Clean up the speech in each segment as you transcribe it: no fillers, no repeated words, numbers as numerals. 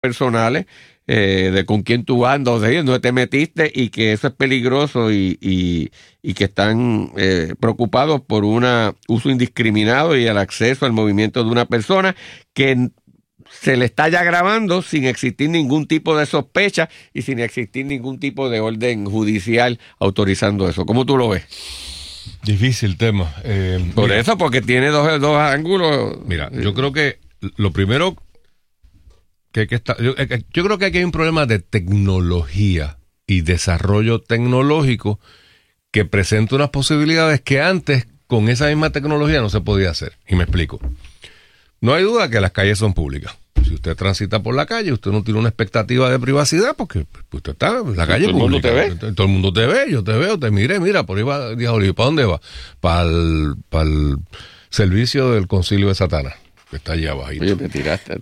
personales, de con quién tú andas, dónde te metiste, y que eso es peligroso y que están preocupados por un uso indiscriminado y el acceso al movimiento de una persona que se le está ya grabando sin existir ningún tipo de sospecha y sin existir ningún tipo de orden judicial autorizando eso. ¿Cómo tú lo ves? Difícil tema. Por eso, porque tiene dos ángulos. Mira, yo creo que lo primero que está, yo creo que aquí hay un problema de tecnología y desarrollo tecnológico que presenta unas posibilidades que antes con esa misma tecnología no se podía hacer. Y me explico. No hay duda que las calles son públicas. Si usted transita por la calle, usted no tiene una expectativa de privacidad porque usted está en la calle pública. Todo el mundo te ve. Todo el mundo te ve, yo te veo, te miré, mira, por ahí va Diabolillo. ¿Para dónde va? Para el servicio del Concilio de Satanás, que está allá abajito. Oye, me tiraste.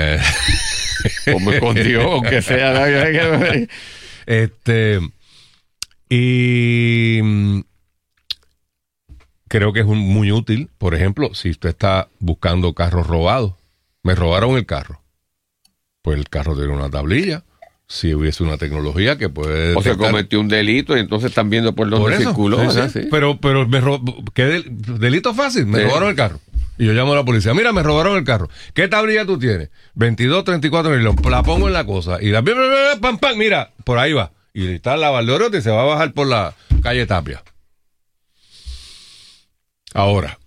O me escondió, aunque sea. Y creo que es muy útil, por ejemplo, si usted está buscando carros robados. Me robaron el carro. Pues el carro tiene una tablilla. Si hubiese una tecnología que puede... O se cometió un delito y entonces están viendo por dónde circuló. Sí, sí. Pero ¿qué delito fácil? Me robaron el carro. Y yo llamo a la policía. Mira, me robaron el carro. ¿Qué tablilla tú tienes? 2234 millones. La pongo en la cosa. Y la... ¡Pam, pam! Mira, por ahí va. Y está la Valdeoriotti y se va a bajar por la calle Tapia. Ahora...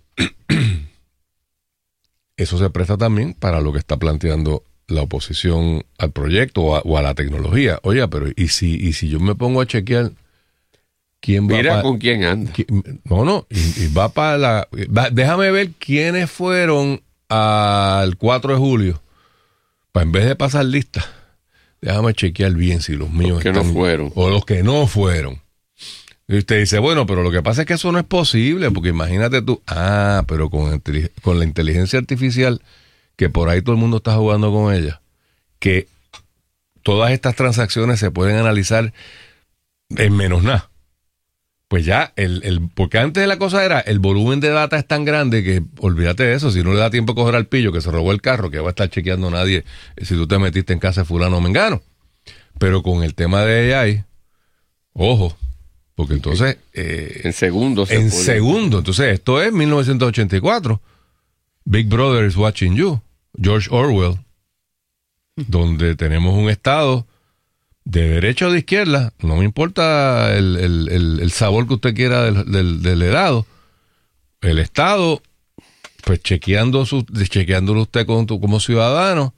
Eso se presta también para lo que está planteando la oposición al proyecto o a la tecnología. Oye, pero ¿y si yo me pongo a chequear quién va? Mira con quién anda. Y va para la... déjame ver quiénes fueron al 4 de julio. En vez de pasar lista, déjame chequear bien si los míos los que no fueron. O los que no fueron. Y usted dice, bueno, pero lo que pasa es que eso no es posible, porque imagínate tú, pero con la inteligencia artificial, que por ahí todo el mundo está jugando con ella, que todas estas transacciones se pueden analizar en menos nada. Pues ya, porque antes la cosa era, el volumen de data es tan grande que, olvídate de eso, si no le da tiempo a coger al pillo que se robó el carro, que va a estar chequeando nadie si tú te metiste en casa de fulano o mengano. Pero con el tema de AI, ojo, porque entonces... en segundos. Entonces, esto es 1984. Big Brother is watching you. George Orwell. Donde tenemos un Estado de derecha o de izquierda. No me importa el sabor que usted quiera del helado. El Estado, pues chequeándolo usted como ciudadano.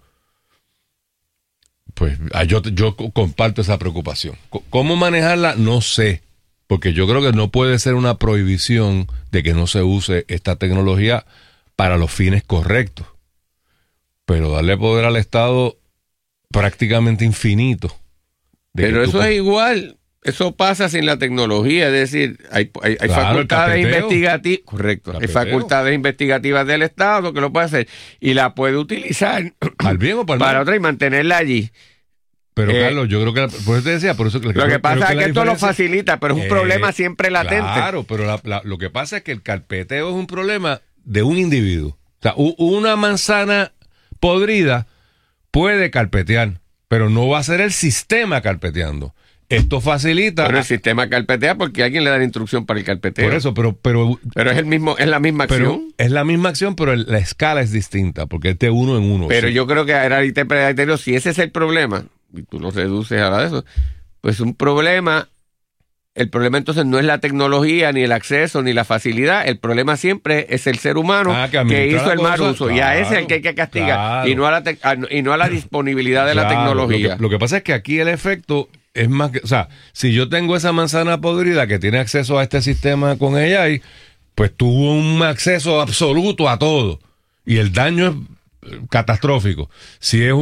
Pues yo comparto esa preocupación. ¿Cómo manejarla? No sé. Porque yo creo que no puede ser una prohibición de que no se use esta tecnología para los fines correctos. Pero darle poder al Estado prácticamente infinito. Pero eso es igual. Eso pasa sin la tecnología. Es decir, hay facultades investigativas. Correcto. Hay facultades investigativas del Estado que lo puede hacer. Y la puede utilizar al bien o para otra y mantenerla allí. Pero Carlos, yo creo que por eso te decía, por eso lo que pasa es que esto lo facilita, pero es un problema siempre latente. Claro, pero lo que pasa es que el carpeteo es un problema de un individuo. O sea, una manzana podrida puede carpetear, pero no va a ser el sistema carpeteando. Esto facilita. Pero el sistema carpetea porque alguien le da la instrucción para el carpeteo. Por eso, pero es la misma acción. Es la misma acción, pero la escala es distinta, porque es de uno en uno. Pero sí. Yo creo que era el si ese es el problema, y tú lo reduces a eso, pues el problema entonces no es la tecnología, ni el acceso, ni la facilidad. El problema siempre es el ser humano que hizo el mal uso. Claro, y a ese es el que hay que castigar, claro. y no a la disponibilidad de la tecnología. Lo que pasa es que aquí el efecto es más que, o sea, si yo tengo esa manzana podrida que tiene acceso a este sistema con AI, pues tuvo un acceso absoluto a todo. Y el daño es catastrófico. Si es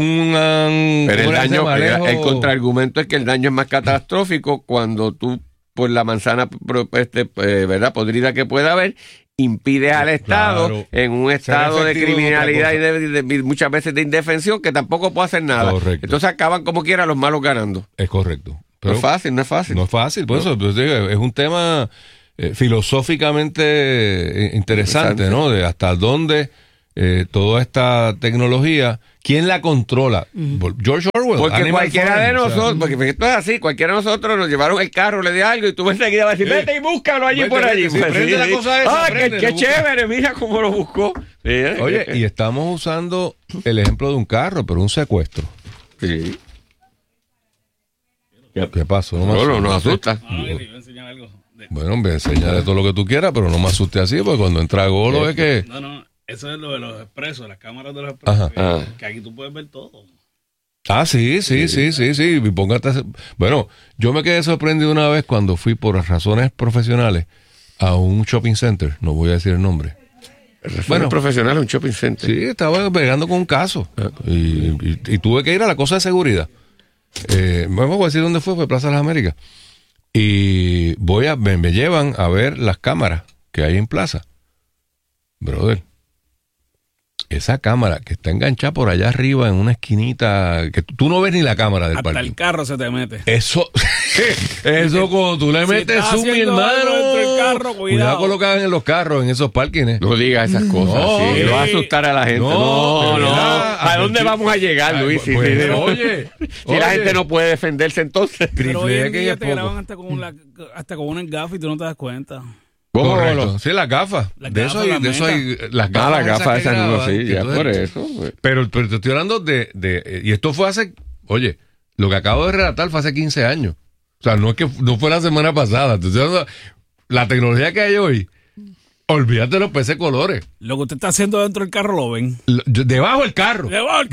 el contraargumento es que el daño es más catastrófico cuando tú, por la manzana verdad podrida que pueda haber, impide al Estado, claro, en un estado de criminalidad y de muchas veces de indefensión, que tampoco puede hacer nada. Correcto. Entonces acaban como quiera los malos ganando. Es correcto. Pero no es fácil. No es fácil, por eso es un tema filosóficamente interesante, ¿no? De hasta dónde toda esta tecnología, ¿quién la controla? George Orwell. Porque Animal cualquiera Farm, de nosotros, porque esto es así, cualquiera de nosotros nos llevaron el carro, le di algo y tú enseguida vas a decir, vete y búscalo allí por allí. Sí, prende la cosa esa, qué chévere, mira cómo lo buscó. Sí, oye, y estamos usando el ejemplo de un carro, pero un secuestro. Sí. ¿Qué pasó? No nos asusta. Bueno, me enseñaré todo lo que tú quieras, pero no me asuste así, porque cuando entra Golo es que... No, eso es lo de los expresos, las cámaras de los expresos, que aquí tú puedes ver todo. Ah, sí. Y póngate... Bueno, yo me quedé sorprendido una vez cuando fui por razones profesionales a un shopping center, no voy a decir el nombre. Bueno, profesional, un shopping center. Sí, estaba pegando con un caso y tuve que ir a la cosa de seguridad. Vamos a decir dónde fue Plaza de las Américas. Y me llevan a ver las cámaras que hay en plaza. Brother, esa cámara que está enganchada por allá arriba en una esquinita, que tú no ves ni la cámara del parking. Hasta el carro se te mete. Eso cuando tú le metes zoom, mi hermano, cuidado con lo que hagan en los carros, en esos parkings. No digas esas cosas, sí, va a asustar a la gente. No. ¿A dónde vamos a llegar, Luis? Oye, si la gente no puede defenderse, entonces. Pero hoy en día te graban hasta con una gafa y tú no te das cuenta. Correcto. Sí, las gafas. De eso hay las gafas. Las gafas esas no, sí, ya entonces, por eso. Pero te estoy hablando de y esto fue hace, oye, lo que acabo de relatar fue hace 15 años. O sea, no fue la semana pasada. Entonces, la tecnología que hay hoy, olvídate de los peces colores. Lo que usted está haciendo dentro del carro lo ven. Debajo del carro.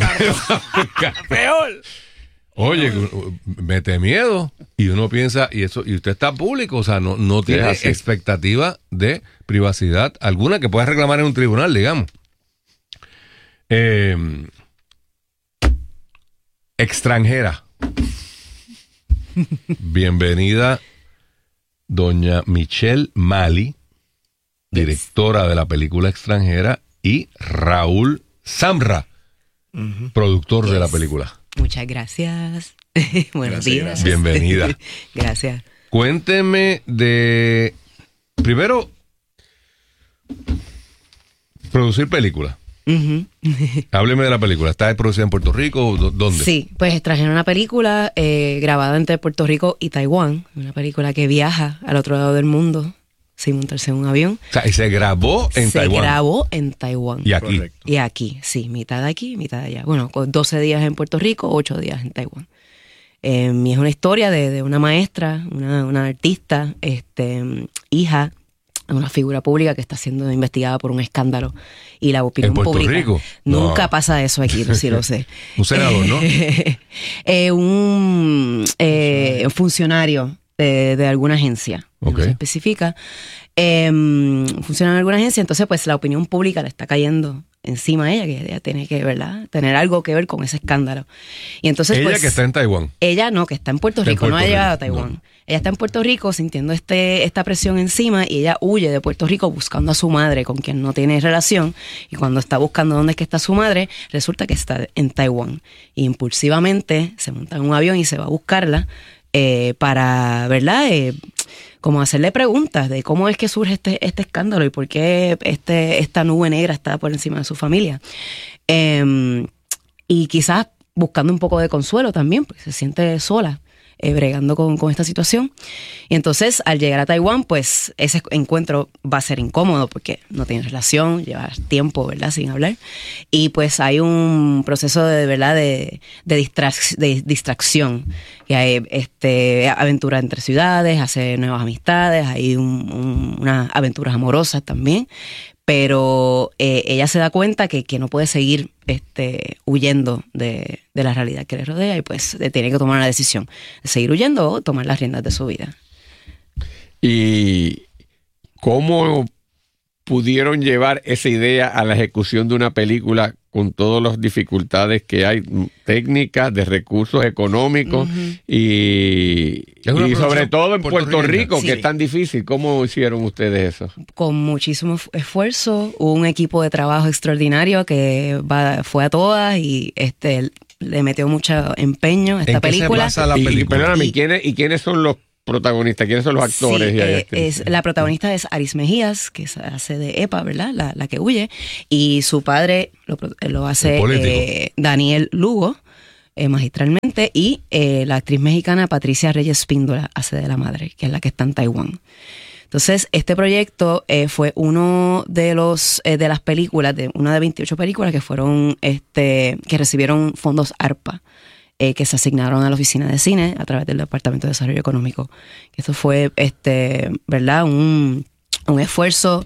Peor. Oye, mete miedo y uno piensa, y usted está público, o sea, no tiene expectativa de privacidad alguna que pueda reclamar en un tribunal, digamos. Extranjera. Bienvenida, doña Michelle Mali, directora de la película Extranjera, y Raúl Samra, productor de la película. Muchas gracias. Buenos días. Gracias. Bienvenida. Gracias. Cuénteme primero, producir películas. Hábleme de la película. ¿Está producida en Puerto Rico? ¿Dónde? Sí, pues trajeron una película grabada entre Puerto Rico y Taiwán. Una película que viaja al otro lado del mundo sin montarse en un avión. O sea, y se grabó en Taiwán. Se grabó en Taiwán. Y aquí. Correcto. Y aquí, sí, mitad de aquí, mitad de allá. Bueno, con 12 días en Puerto Rico, 8 días en Taiwán. Y es una historia de una maestra, una artista, hija de una figura pública que está siendo investigada por un escándalo. Y la opinión pública. ¿En Puerto Rico? Nunca No. pasa eso aquí, sí lo sé. Un senador, ¿no? Un funcionario de alguna agencia. Okay. No se especifica. Funciona en alguna agencia, entonces pues la opinión pública le está cayendo encima a ella, que ella tiene que, ¿verdad?, tener algo que ver con ese escándalo. Y entonces ella pues, que está en Taiwán. Ella no, que está en Puerto Rico, no ha llegado a Taiwán. No. Ella está en Puerto Rico sintiendo esta presión encima y ella huye de Puerto Rico buscando a su madre, con quien no tiene relación, y cuando está buscando dónde es que está su madre, resulta que está en Taiwán. Y impulsivamente se monta en un avión y se va a buscarla para, ¿verdad?, como hacerle preguntas de cómo es que surge este escándalo y por qué esta nube negra está por encima de su familia. Y quizás buscando un poco de consuelo también, porque se siente sola, bregando con esta situación. Y entonces, al llegar a Taiwán, pues ese encuentro va a ser incómodo porque no tiene relación, lleva tiempo, ¿verdad?, sin hablar. Y pues hay un proceso de distracción. Que hay aventura entre ciudades, hace nuevas amistades, hay unas aventuras amorosas también. Pero ella se da cuenta que no puede seguir huyendo de la realidad que le rodea y pues tiene que tomar una decisión de seguir huyendo o tomar las riendas de su vida. ¿Y cómo pudieron llevar esa idea a la ejecución de una película con todas las dificultades que hay, técnicas, de recursos económicos y sobre todo en Puerto Rico, sí, que es tan difícil? ¿Cómo hicieron ustedes eso? Con muchísimo esfuerzo, un equipo de trabajo extraordinario que fue a todas y le metió mucho empeño a esta película. ¿En qué se basa la película? Perdóname, ¿quiénes son los protagonistas? ¿Quiénes son los actores? La protagonista es Aris Mejías, que hace de Epa, ¿verdad? La que huye. Y su padre lo hace Daniel Lugo, magistralmente. Y la actriz mexicana Patricia Reyes Píndola hace de la madre, que es la que está en Taiwán. Entonces, este proyecto fue uno de las películas, una de 28 películas que fueron, que recibieron fondos ARPA, que se asignaron a la Oficina de Cine a través del Departamento de Desarrollo Económico. Esto fue, ¿verdad? Un esfuerzo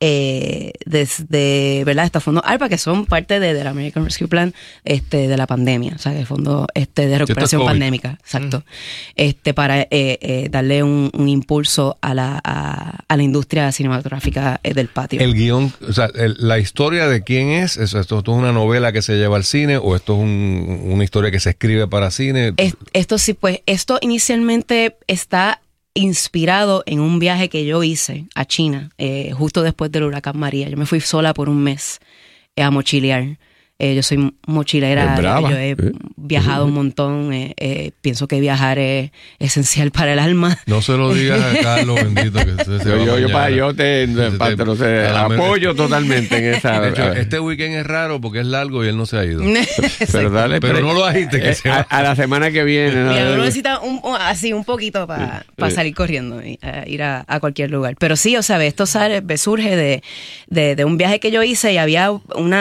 desde, ¿verdad? Estos fondos ARPA, que son parte del American Rescue Plan de la pandemia, o sea, el fondo de recuperación pandémica, exacto, para darle un impulso a la industria cinematográfica del patio. El guión, o sea, la historia de quién es, ¿esto es una novela que se lleva al cine o esto es una historia que se escribe para cine? Esto sí, pues, esto inicialmente está inspirado en un viaje que yo hice a China justo después del huracán María. Yo me fui sola por un mes a mochilear. Yo soy mochilera, yo he viajado un montón, pienso que viajar es esencial para el alma. No se lo digas a Carlos, bendito, que usted se yo te apoyo totalmente en esa. De hecho, este weekend es raro porque es largo y él no se ha ido. pero no lo agite que se va. A la semana que viene. Mira, uno necesita un poquito para salir corriendo y ir a cualquier lugar. Pero sí, o sea, esto surge de un viaje que yo hice y había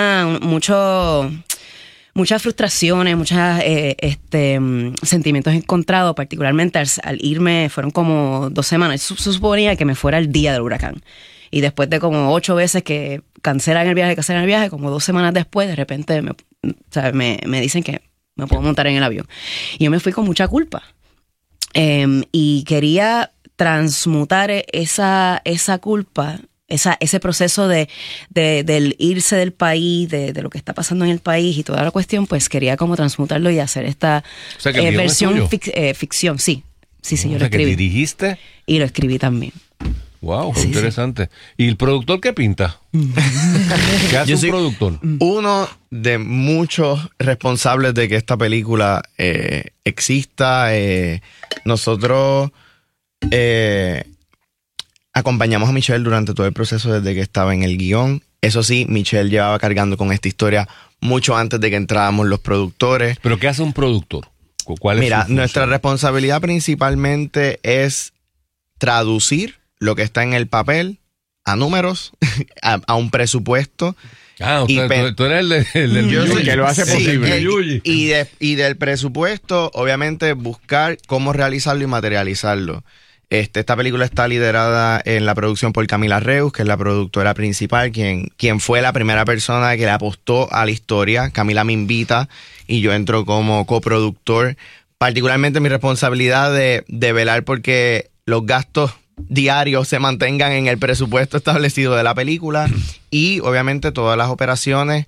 muchas frustraciones, muchos sentimientos encontrados, particularmente al irme, fueron como 2 semanas. Se suponía que me fuera el día del huracán. Y después de como 8 veces que cancelan el viaje, como 2 semanas después, de repente me dicen que me puedo montar en el avión. Y yo me fui con mucha culpa. Y quería transmutar esa culpa, ese proceso del irse del país, de lo que está pasando en el país y toda la cuestión, pues quería como transmutarlo y hacer esta versión ficción. Sí, yo lo escribí. ¿Que dirigiste? Y lo escribí también. Wow, qué interesante. Sí. ¿Y el productor qué pinta? ¿Qué hace un productor? Uno de muchos responsables de que esta película exista. Nosotros acompañamos a Michelle durante todo el proceso desde que estaba en el guión. Eso sí, Michelle llevaba cargando con esta historia mucho antes de que entráramos los productores. ¿Pero qué hace un productor? ¿Cuál es su función? Nuestra responsabilidad principalmente es traducir lo que está en el papel a números, a un presupuesto. Tú eres el del que lo hace posible. Y del presupuesto, obviamente, buscar cómo realizarlo y materializarlo. Esta película está liderada en la producción por Camila Reus, que es la productora principal, quien fue la primera persona que le apostó a la historia. Camila me invita y yo entro como coproductor. Particularmente mi responsabilidad de velar porque los gastos diarios se mantengan en el presupuesto establecido de la película y obviamente todas las operaciones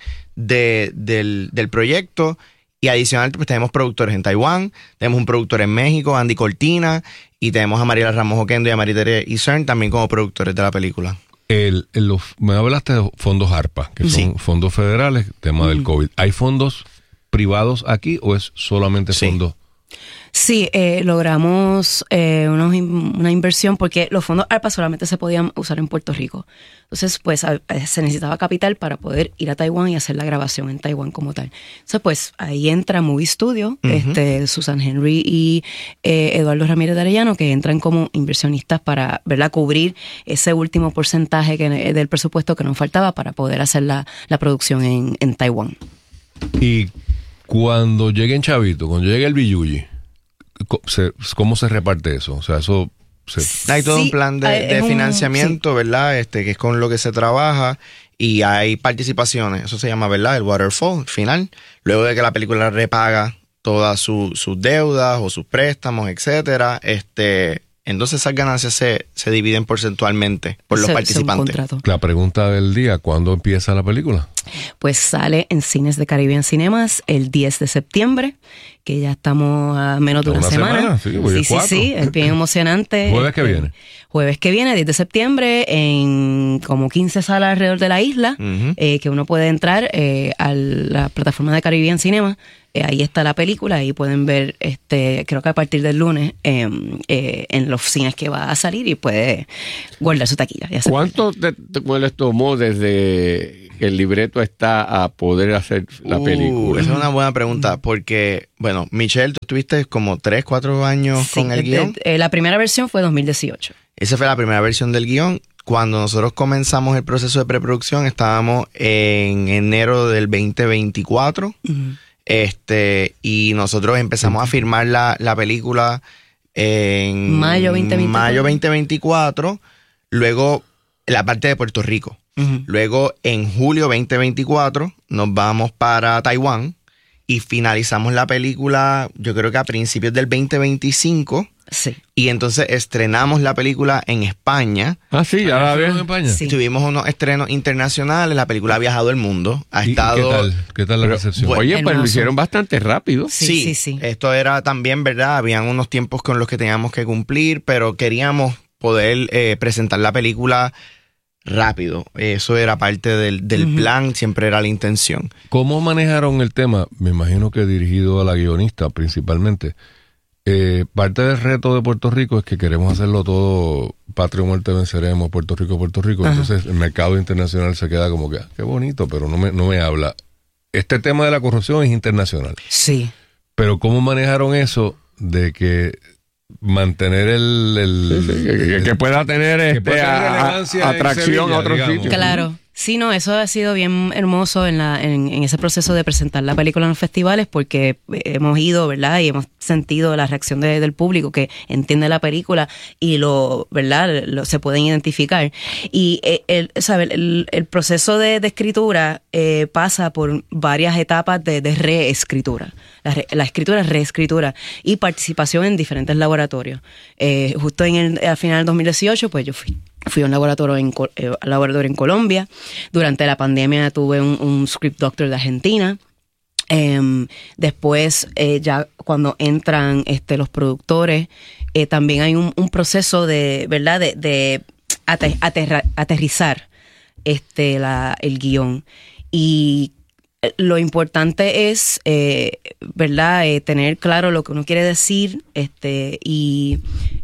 del proyecto. Y adicional, pues tenemos productores en Taiwán, tenemos un productor en México, Andy Cortina, y tenemos a Mariela Ramos Oquendo y a Maritere Isern también como productores de la película. Me hablaste de fondos ARPA, que son fondos federales, tema del COVID. ¿Hay fondos privados aquí o es solamente fondos? Sí, logramos una inversión porque los fondos ARPA solamente se podían usar en Puerto Rico. Entonces, pues se necesitaba capital para poder ir a Taiwán y hacer la grabación en Taiwán como tal. Entonces, pues ahí entra Movie Studio, Susan Henry y Eduardo Ramírez de Arellano, que entran como inversionistas para, ¿verdad?, cubrir ese último porcentaje del presupuesto que nos faltaba para poder hacer la producción en Taiwán. Y cuando llegue en Chavito, cuando llegue el Biyuyi, ¿cómo se reparte eso? O sea, eso... Hay todo un plan de financiamiento, ¿verdad? Que es con lo que se trabaja y hay participaciones. Eso se llama, ¿verdad? El waterfall final. Luego de que la película repaga todas sus deudas o sus préstamos, etcétera, entonces esas ganancias se dividen porcentualmente por los participantes. La pregunta del día, ¿cuándo empieza la película? Pues sale en cines de Caribbean Cinemas el 10 de septiembre, que ya estamos a menos de una semana. Sí, es bien emocionante. ¿Jueves que viene? Jueves que viene, 10 de septiembre, en como 15 salas alrededor de la isla, que uno puede entrar a la plataforma de Caribbean Cinema. Ahí está la película, ahí pueden ver, creo que a partir del lunes, en los cines que va a salir, y puede guardar su taquilla. ¿Cuánto les tomó desde que el libreto está a poder hacer la película? Esa es una buena pregunta, porque, bueno, Michelle, tú estuviste como 3, 4 años con el guión. La primera versión fue 2018. Esa fue la primera versión del guión. Cuando nosotros comenzamos el proceso de preproducción, estábamos en enero del 2024. Y nosotros empezamos a filmar la película en mayo 2024. Luego la parte de Puerto Rico. Luego en julio 2024 nos vamos para Taiwán y finalizamos la película, yo creo que a principios del 2025. Sí. Y entonces estrenamos la película en España. Ah, sí, ya la vi en España. Sí. Tuvimos unos estrenos internacionales. La película ha viajado el mundo. Ha estado. ¿Qué tal la recepción? Oye, hermoso. pues lo hicieron bastante rápido. Sí. Esto era también, ¿verdad? Habían unos tiempos con los que teníamos que cumplir, pero queríamos poder presentar la película rápido. Eso era parte del plan, siempre era la intención. ¿Cómo manejaron el tema? Me imagino que dirigido a la guionista principalmente. Parte del reto de Puerto Rico es que queremos hacerlo todo patria o muerte venceremos, Puerto Rico. Ajá. Entonces el mercado internacional se queda como que, qué bonito, pero no me habla. Este tema de la corrupción es internacional. Sí. Pero ¿cómo manejaron eso de que mantener que pueda tener que pueda tener relevancia atracción en Sevilla, a otros digamos? sitios? Claro. Sí, no, eso ha sido bien hermoso en ese proceso de presentar la película en los festivales, porque hemos ido, ¿verdad? Y hemos sentido la reacción del público que entiende la película y ¿verdad? Se pueden identificar. Y el proceso de escritura pasa por varias etapas de reescritura. La escritura, reescritura y participación en diferentes laboratorios. Justo al final del 2018, pues yo fui a un laboratorio en Colombia. Durante la pandemia tuve un script doctor de Argentina. Después, ya cuando entran los productores, también hay un proceso de, ¿verdad? de aterrizar el guión. Y lo importante es, ¿verdad? Tener claro lo que uno quiere decir, y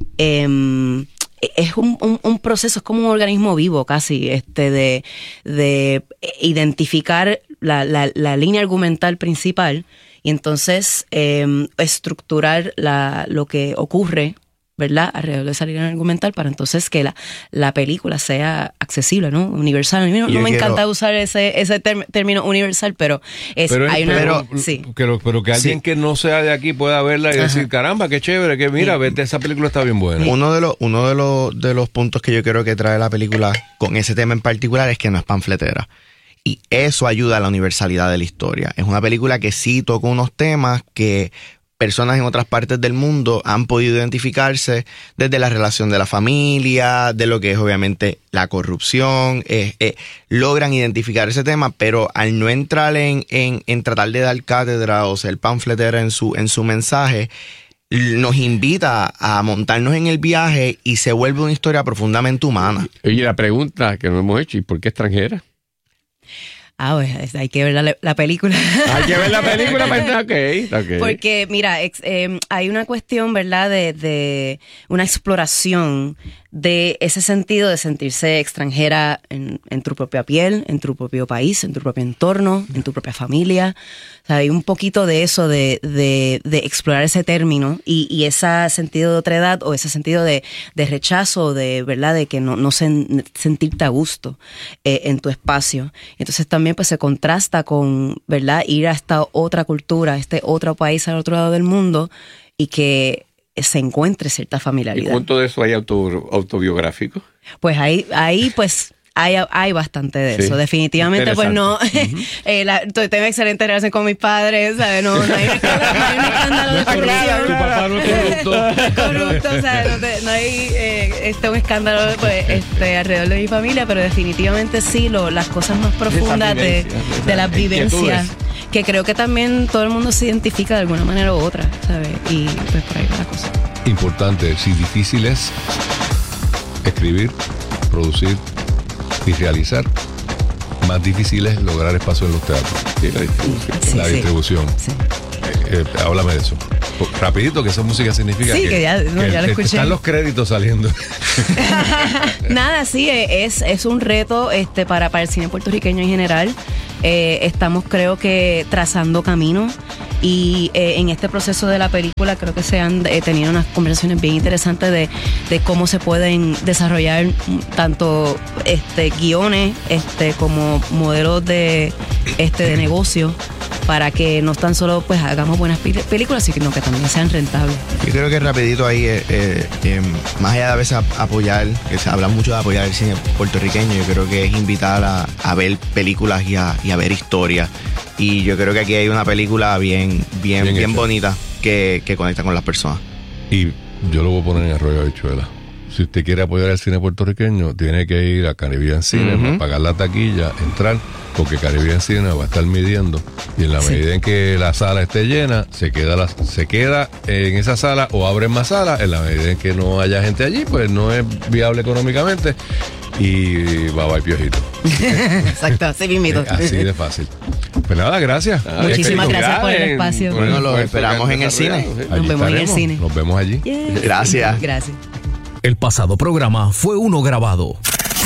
es un proceso, es como un organismo vivo casi, de identificar la línea argumental principal y entonces estructurar lo que ocurre, ¿verdad? Alrededor de esa línea argumental para entonces que la película sea accesible, ¿no? Universal. A mí no me encanta usar ese término universal, pero que alguien que no sea de aquí pueda verla y decir, caramba, qué chévere, que mira, vete, esa película está bien buena. Uno de los puntos que yo creo que trae la película con ese tema en particular es que no es panfletera. Y eso ayuda a la universalidad de la historia. Es una película que sí toca unos temas que personas en otras partes del mundo han podido identificarse, desde la relación de la familia, de lo que es obviamente la corrupción, logran identificar ese tema, pero al no entrar en tratar de dar cátedra o ser panfletera en su mensaje, nos invita a montarnos en el viaje y se vuelve una historia profundamente humana. Oye, la pregunta que nos hemos hecho, ¿y por qué extranjera? Pues hay que ver la película. Hay que ver la película para estar okay. Porque, mira, hay una cuestión, ¿verdad? De una exploración de ese sentido de sentirse extranjera en tu propia piel, en tu propio país, en tu propio entorno, en tu propia familia. O sea, hay un poquito de eso, de explorar ese término y ese sentido de otredad o ese sentido de rechazo, ¿verdad? De que no sentirte a gusto en tu espacio. Entonces también pues se contrasta con, ¿verdad? Ir a esta otra cultura, a este otro país al otro lado del mundo y que se encuentre cierta familiaridad. ¿Y cuánto de eso hay autobiográfico? Pues ahí pues hay bastante de eso. Definitivamente pues no. Tengo excelente relación con mis padres, ¿sabes? No hay un escándalo de corrupción. Tu papá no es corrupto. Corrupto, o sea, no hay un escándalo pues, alrededor de mi familia, pero definitivamente sí, las cosas más profundas de las vivencias, que creo que también todo el mundo se identifica de alguna manera u otra, ¿sabes? Y pues por ahí va la cosa. Importante, si difícil es escribir, producir y realizar, más difícil es lograr espacio en los teatros. La distribución. Sí. Háblame de eso. Rapidito, que esa música significa que ya lo escuché. Están los créditos saliendo. Nada, sí, es un reto para el cine puertorriqueño en general. Estamos, creo que, trazando camino. Y en este proceso de la película creo que se han tenido unas conversaciones bien interesantes de cómo se pueden desarrollar tanto guiones como modelos de negocio, para que no tan solo pues hagamos buenas películas, sino que también sean rentables. Yo creo que rapidito ahí, más allá de a veces apoyar, que se habla mucho de apoyar el cine puertorriqueño, yo creo que es invitar a ver películas y a ver historias. Y yo creo que aquí hay una película bien bonita que conecta con las personas. Y yo lo voy a poner en Arroyo Habichuela. Si usted quiere apoyar el cine puertorriqueño, tiene que ir a Caribbean Cinema, pagar la taquilla, entrar, porque Caribbean Cinema va a estar midiendo, y en la medida en que la sala esté llena, se queda en esa sala o abren más salas. En la medida en que no haya gente allí, pues no es viable económicamente, y bye piojito. Exacto, así mismo. Así de fácil. Pues nada, gracias. Muchísimas gracias por el espacio. Bueno, los esperamos en el cine. Nos vemos en el cine. Nos vemos allí. Yes. Gracias. El pasado programa fue uno grabado.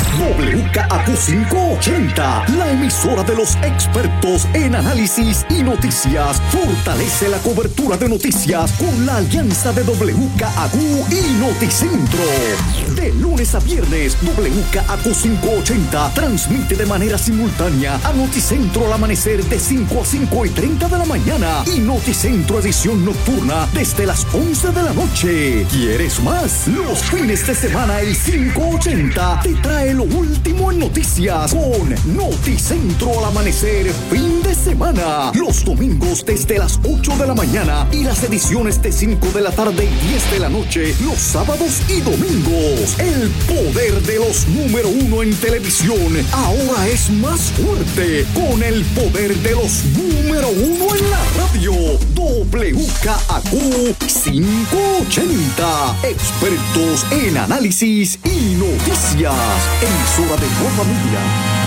WKAQ 580, la emisora de los expertos en análisis y noticias, fortalece la cobertura de noticias con la alianza de WKAQ y Noticentro. De lunes a viernes, WKAQ 580 transmite de manera simultánea a Noticentro al amanecer de 5 a 5:30 de la mañana y Noticentro edición nocturna desde las 11 de la noche. ¿Quieres más? Los fines de semana el 580 te trae lo último en noticias con Noticentro al amanecer fin de semana. Los domingos desde las 8 de la mañana y las ediciones de 5 de la tarde y 10 de la noche los sábados y domingos. El poder de los número 1 en televisión ahora es más fuerte con el poder de los número 1 en la radio. WKAQ 580, expertos en análisis y noticias. Emisora de tu familia.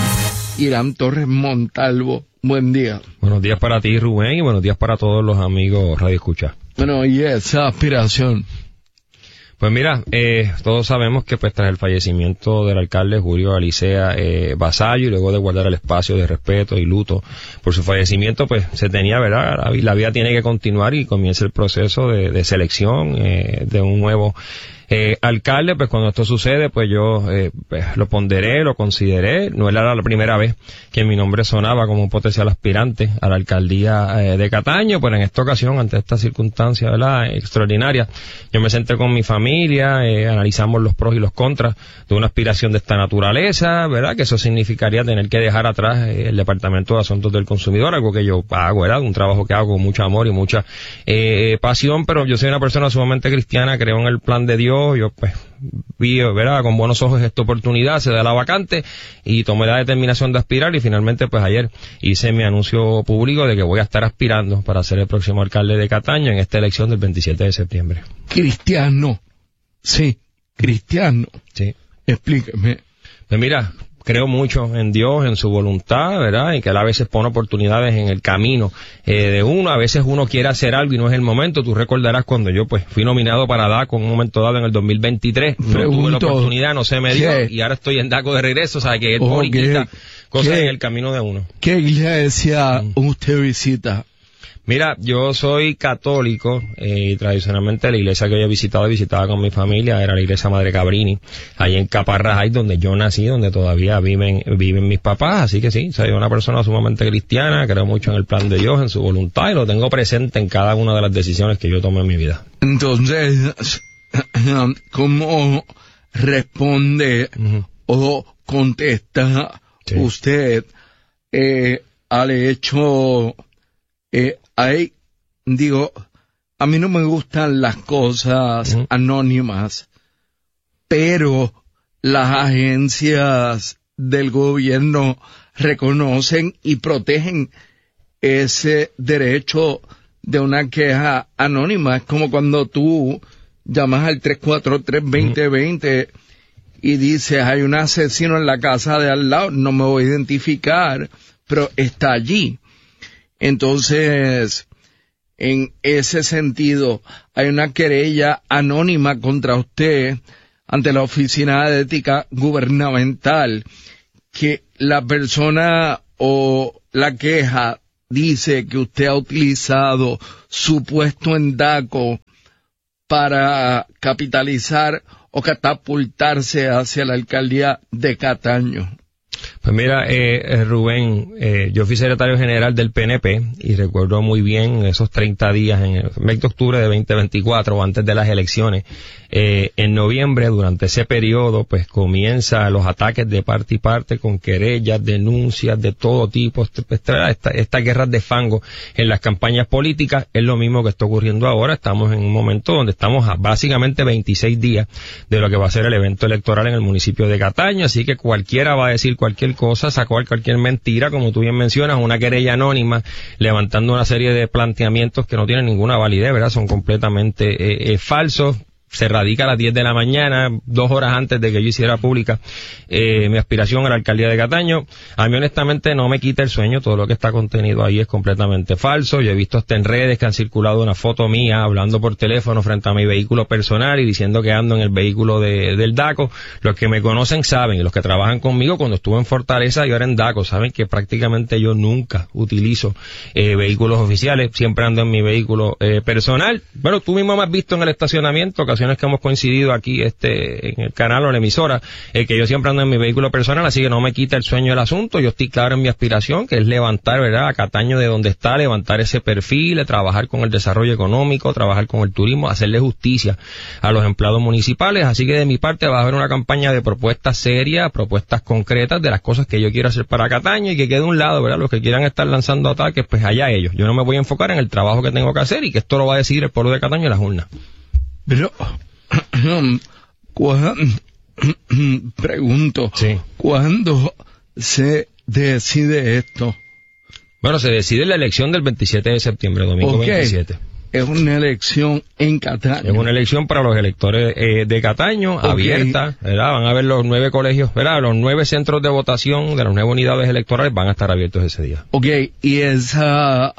Irán Torres Montalvo, buen día. Buenos días para ti, Rubén, y buenos días para todos los amigos Radio Escucha. Bueno, y esa aspiración. Pues mira, todos sabemos que pues tras el fallecimiento del alcalde Julio Alicea Vasallo, y luego de guardar el espacio de respeto y luto por su fallecimiento, pues se tenía, ¿verdad? La vida tiene que continuar y comienza el proceso de selección de un nuevo alcalde. Pues cuando esto sucede, pues yo lo ponderé, lo consideré. No era la primera vez que mi nombre sonaba como un potencial aspirante a la alcaldía de Cataño, pero en esta ocasión, ante esta circunstancia, ¿verdad?, extraordinaria, yo me senté con mi familia, analizamos los pros y los contras de una aspiración de esta naturaleza, ¿verdad?, que eso significaría tener que dejar atrás el Departamento de Asuntos del Consumidor, algo que yo hago, ¿verdad?, un trabajo que hago con mucho amor y mucha pasión, pero yo soy una persona sumamente cristiana, creo en el plan de Dios. Yo pues vi, ¿verdad?, con buenos ojos esta oportunidad, se da la vacante y tomé la determinación de aspirar, y finalmente pues ayer hice mi anuncio público de que voy a estar aspirando para ser el próximo alcalde de Cataño en esta elección del 27 de septiembre. Cristiano. Sí, cristiano. Sí. Explíqueme. Pues mira, creo mucho en Dios, en su voluntad, ¿verdad? Y que Él a veces pone oportunidades en el camino de uno. A veces uno quiere hacer algo y no es el momento. Tú recordarás cuando yo pues fui nominado para DACO en un momento dado en el 2023. No tuve la oportunidad, no se me dio, y ahora estoy en DACO de regreso. O sea, que Él pone y quita cosas en el camino de uno. ¿Qué iglesia usted visita? Mira, yo soy católico y tradicionalmente la iglesia que yo he visitado y visitaba con mi familia era la iglesia Madre Cabrini, ahí en Caparrajay, donde yo nací, donde todavía viven mis papás. Así que sí, soy una persona sumamente cristiana, creo mucho en el plan de Dios, en su voluntad, y lo tengo presente en cada una de las decisiones que yo tomo en mi vida. Entonces, ¿cómo responde o contesta usted al hecho... a mí no me gustan las cosas anónimas, pero las agencias del gobierno reconocen y protegen ese derecho de una queja anónima. Es como cuando tú llamas al 343-2020 y dices, hay un asesino en la casa de al lado, no me voy a identificar, pero está allí. Entonces, en ese sentido, hay una querella anónima contra usted ante la Oficina de Ética Gubernamental, que la persona o la queja dice que usted ha utilizado su puesto en DACO para capitalizar o catapultarse hacia la alcaldía de Cataño. Pues mira, Rubén, yo fui secretario general del PNP y recuerdo muy bien esos 30 días en el mes de octubre de 2024, antes de las elecciones. En noviembre, durante ese periodo, pues comienzan los ataques de parte y parte con querellas, denuncias de todo tipo, estas guerras de fango en las campañas políticas. Es lo mismo que está ocurriendo ahora. Estamos en un momento donde estamos a básicamente 26 días de lo que va a ser el evento electoral en el municipio de Cataño, así que cualquiera va a decir cualquier cosa, sacar cualquier mentira, como tú bien mencionas, una querella anónima, levantando una serie de planteamientos que no tienen ninguna validez, ¿verdad? Son completamente falsos. Se radica a las 10 de la mañana, 2 horas antes de que yo hiciera pública mi aspiración a la alcaldía de Cataño. A mí honestamente no me quita el sueño, todo lo que está contenido ahí es completamente falso. Yo he visto hasta en redes que han circulado una foto mía hablando por teléfono frente a mi vehículo personal y diciendo que ando en el vehículo del DACO. Los que me conocen saben, y los que trabajan conmigo cuando estuve en Fortaleza y ahora en DACO, saben que prácticamente yo nunca utilizo vehículos oficiales, siempre ando en mi vehículo personal. Bueno, tú mismo me has visto en el estacionamiento, que hemos coincidido aquí en el canal o en la emisora, que yo siempre ando en mi vehículo personal, así que no me quita el sueño el asunto. Yo estoy claro en mi aspiración, que es levantar, ¿verdad?, a Cataño de donde está, levantar ese perfil, trabajar con el desarrollo económico, trabajar con el turismo, hacerle justicia a los empleados municipales. Así que de mi parte va a haber una campaña de propuestas serias, propuestas concretas de las cosas que yo quiero hacer para Cataño, y que quede a un lado, ¿verdad?, los que quieran estar lanzando ataques, pues allá ellos. Yo no me voy a enfocar en el trabajo que tengo que hacer, y que esto lo va a decidir el pueblo de Cataño en las urnas. Pero, pregunto, sí, ¿cuándo se decide esto? Bueno, se decide en la elección del 27 de septiembre, domingo 27. Es una elección en Cataño. Es una elección para los electores de Cataño, abierta, ¿verdad? Van a ver los 9 colegios, ¿verdad? Los 9 centros de votación de las 9 unidades electorales van a estar abiertos ese día. Ok, y esa...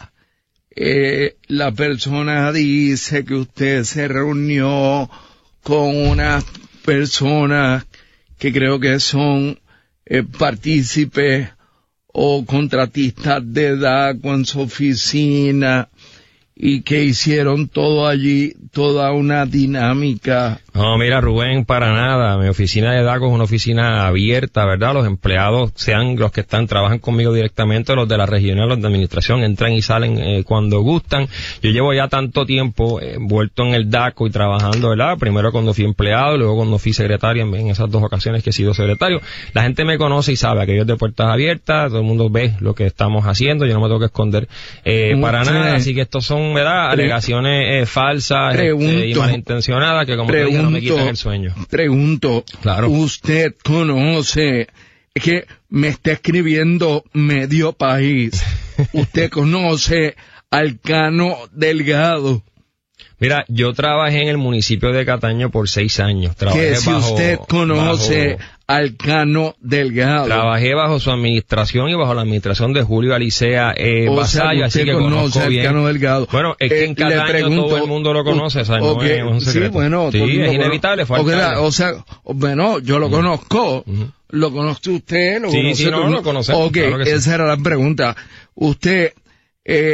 la persona dice que usted se reunió con unas personas que creo que son partícipes o contratistas de DACO en su oficina, y que hicieron todo allí, toda una dinámica. No, mira, Rubén, para nada. Mi oficina de DACO es una oficina abierta, ¿verdad? Los empleados, sean los que trabajan conmigo directamente, los de la regional, los de administración, entran y salen cuando gustan. Yo llevo ya tanto tiempo envuelto en el DACO y trabajando, ¿verdad? Primero cuando fui empleado, luego cuando fui secretario, en esas 2 ocasiones que he sido secretario. La gente me conoce y sabe que yo es de puertas abiertas, todo el mundo ve lo que estamos haciendo, yo no me tengo que esconder para nada, así que estos son, ¿verdad?, alegaciones falsas y malintencionadas que, como te digo, no me quitan el sueño. Pregunto, claro. ¿Usted conoce, es que me está escribiendo medio país, usted conoce al Cano Delgado? Mira, yo trabajé en el municipio de Cataño por 6 años. Que si usted conoce al Cano Delgado. Trabajé bajo su administración y bajo la administración de Julio Alicea Vasallo, así que conozco bien. Cano Delgado. Bueno, es que en Cataño todo el mundo lo conoce, o sea, no es un secreto. Sí, bueno, sí, es inevitable. O sea, bueno, yo lo conozco. ¿Lo conoce usted? ¿Lo conoce? Sí, no, lo conocemos. Ok, claro que esa sí. era la pregunta. ¿Usted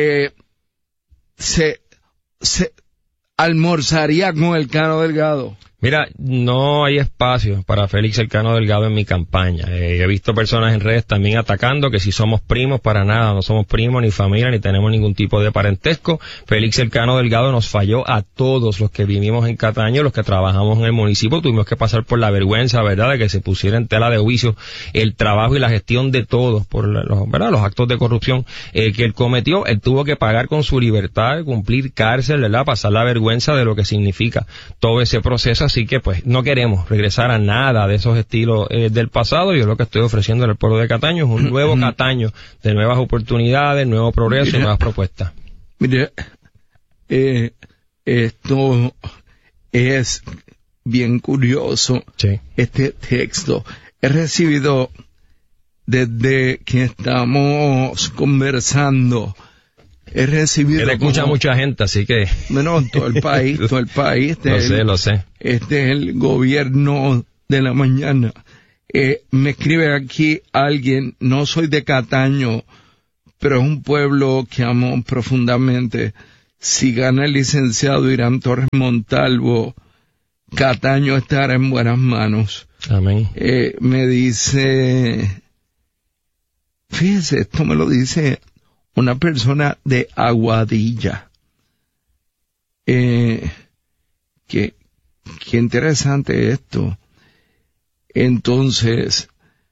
se almorzaría con el Cano Delgado? Mira, no hay espacio para Félix Elcano Delgado en mi campaña. He visto personas en redes también atacando que si somos primos, para nada, no somos primos, ni familia, ni tenemos ningún tipo de parentesco. Félix Elcano Delgado nos falló a todos los que vivimos en Cataño, los que trabajamos en el municipio. Tuvimos que pasar por la vergüenza, ¿verdad?, de que se pusiera en tela de juicio el trabajo y la gestión de todos por los actos de corrupción que él cometió. Él tuvo que pagar con su libertad, cumplir cárcel, ¿verdad?, pasar la vergüenza de lo que significa todo ese proceso. Así que pues no queremos regresar a nada de esos estilos del pasado. Yo lo que estoy ofreciendo al pueblo de Cataño es un nuevo Cataño de nuevas oportunidades, nuevo progreso y nuevas propuestas. Mire, esto es bien curioso, sí. Este texto. He recibido desde que estamos conversando, he recibido... Él escucha mucha gente, así que... Bueno, todo el país. Lo sé. Este es el gobierno de la mañana. Me escribe aquí alguien, no soy de Cataño, pero es un pueblo que amo profundamente. Si gana el licenciado Irán Torres Montalvo, Cataño estará en buenas manos. Amén. Me dice, fíjese, esto me lo dice una persona de Aguadilla. Qué interesante esto. Entonces,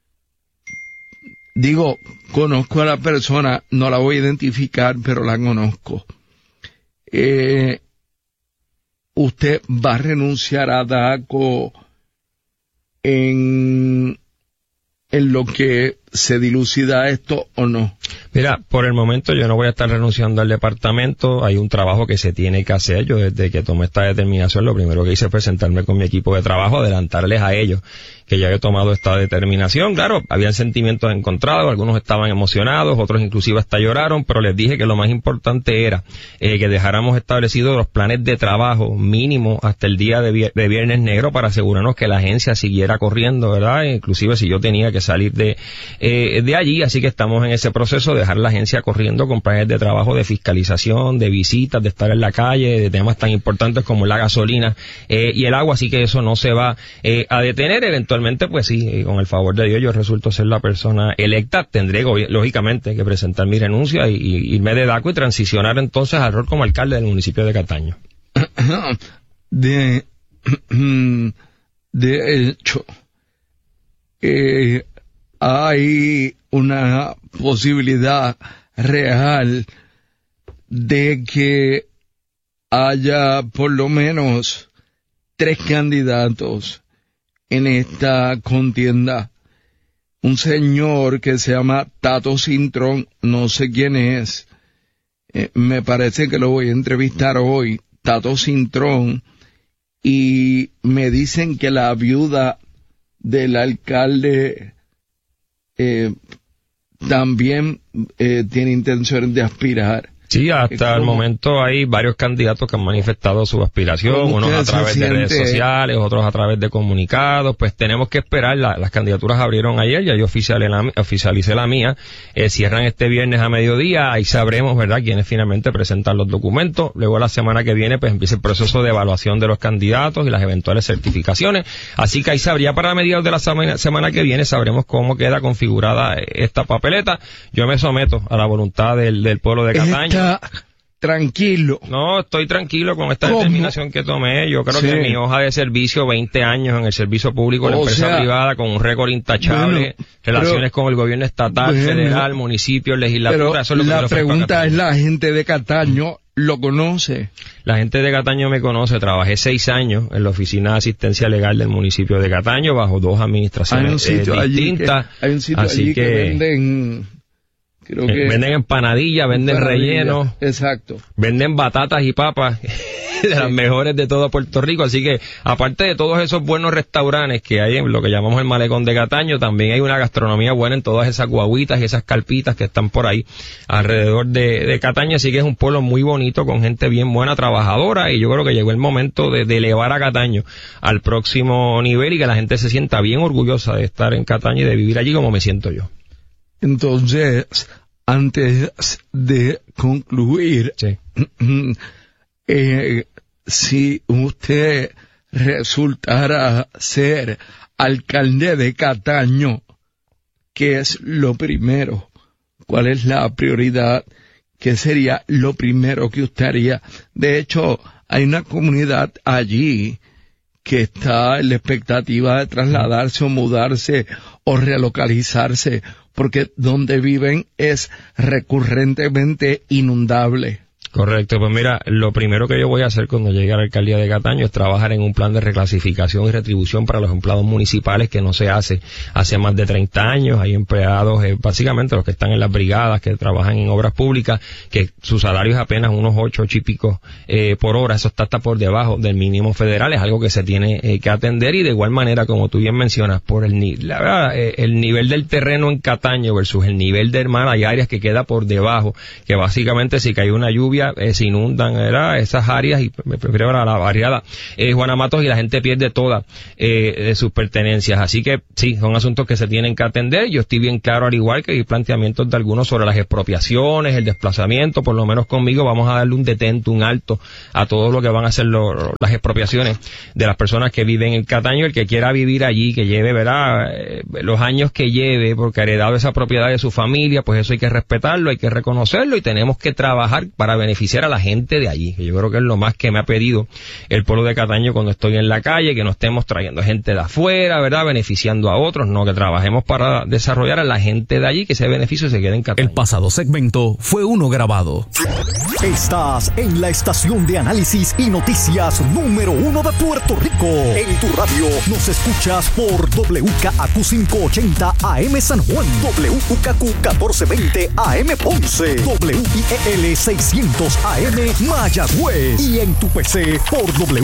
digo, conozco a la persona, no la voy a identificar, pero la conozco. ¿Usted va a renunciar a DACO en lo que se dilucida esto o no? Mira, por el momento yo no voy a estar renunciando al departamento. Hay un trabajo que se tiene que hacer. Yo desde que tomé esta determinación, lo primero que hice fue sentarme con mi equipo de trabajo, adelantarles a ellos que ya había tomado esta determinación. Claro, habían sentimientos encontrados, algunos estaban emocionados, otros inclusive hasta lloraron, pero les dije que lo más importante era que dejáramos establecidos los planes de trabajo mínimo hasta el día de Viernes Negro para asegurarnos que la agencia siguiera corriendo, ¿verdad? Inclusive si yo tenía que salir de allí, así que estamos en ese proceso de dejar la agencia corriendo con planes de trabajo, de fiscalización, de visitas, de estar en la calle, de temas tan importantes como la gasolina y el agua, así que eso no se va a detener. Eventualmente, pues sí, con el favor de Dios, yo resulto ser la persona electa, tendré lógicamente que presentar mi renuncia y irme de DACO y transicionar entonces al rol como alcalde del municipio de Cataño. De hecho, hay una posibilidad real de que haya por lo menos 3 candidatos en esta contienda. Un señor que se llama Tato Cintrón, no sé quién es, me parece que lo voy a entrevistar hoy, Tato Cintrón, y me dicen que la viuda del alcalde también tiene intención de aspirar. Sí, hasta el momento hay varios candidatos que han manifestado su aspiración, unos a través de redes sociales, otros a través de comunicados. Pues tenemos que esperar, las candidaturas abrieron ayer, ya yo oficialicé la mía, cierran este viernes a mediodía, ahí sabremos, ¿verdad?, quiénes finalmente presentan los documentos. Luego la semana que viene pues empieza el proceso de evaluación de los candidatos y las eventuales certificaciones, así que ahí sabría, para mediados de la semana que viene sabremos cómo queda configurada esta papeleta. Yo me someto a la voluntad del pueblo de Cataño. Tranquilo. No, estoy tranquilo con esta determinación que tomé. Yo creo que mi hoja de servicio, 20 años en el servicio público, en la empresa privada, con un récord intachable, relaciones con el gobierno estatal, federal, municipio, legislatura. Eso es lo que la pregunta es, ¿la gente de Cataño lo conoce? La gente de Cataño me conoce. Trabajé 6 años en la oficina de asistencia legal del municipio de Cataño, bajo 2 administraciones distintas. Hay un sitio allí que venden... Venden empanadillas, venden relleno, exacto, venden batatas y papas de las mejores de todo Puerto Rico. Así que, aparte de todos esos buenos restaurantes que hay en lo que llamamos el Malecón de Cataño, también hay una gastronomía buena en todas esas guaguitas y esas carpitas que están por ahí alrededor de Cataño. Así que es un pueblo muy bonito, con gente bien buena, trabajadora, y yo creo que llegó el momento de elevar a Cataño al próximo nivel y que la gente se sienta bien orgullosa de estar en Cataño y de vivir allí como me siento yo. Entonces, antes de concluir, sí. Si usted resultara ser alcalde de Cataño, ¿qué es lo primero? ¿Cuál es la prioridad? ¿Qué sería lo primero que usted haría? De hecho, hay una comunidad allí que está en la expectativa de trasladarse o mudarse o relocalizarse, porque donde viven es recurrentemente inundable. Correcto, pues mira, lo primero que yo voy a hacer cuando llegue a la alcaldía de Cataño es trabajar en un plan de reclasificación y retribución para los empleados municipales que no se hace más de 30 años. Hay empleados, básicamente los que están en las brigadas, que trabajan en obras públicas, que su salario es apenas unos 8 y pico por hora. Eso está hasta por debajo del mínimo federal, es algo que se tiene que atender, y de igual manera, como tú bien mencionas, por el nivel del terreno en Cataño versus el nivel de mar, hay áreas que queda por debajo, que básicamente si cae una lluvia se inundan, ¿verdad?, esas áreas, y me refiero a la barriada Juana Matos, y la gente pierde todas de sus pertenencias. Así que sí, son asuntos que se tienen que atender. Yo estoy bien claro, al igual que hay planteamientos de algunos sobre las expropiaciones, el desplazamiento. Por lo menos conmigo vamos a darle un detente, un alto a todo lo que van a ser las expropiaciones de las personas que viven en Cataño. El que quiera vivir allí, que lleve, ¿verdad?, los años que lleve, porque ha heredado esa propiedad de su familia, pues eso hay que respetarlo, hay que reconocerlo, y tenemos que trabajar para beneficiar a la gente de allí, que yo creo que es lo más que me ha pedido el pueblo de Cataño cuando estoy en la calle, que no estemos trayendo gente de afuera, ¿verdad?, beneficiando a otros, no, que trabajemos para desarrollar a la gente de allí, que ese beneficio se quede en Cataño. El pasado segmento fue uno grabado. Estás en la estación de análisis y noticias número 1 de Puerto Rico. En tu radio nos escuchas por WKAQ 580 AM San Juan, WKQ 1420 AM Ponce, WIEL 600 AM Mayagüez, y en tu PC por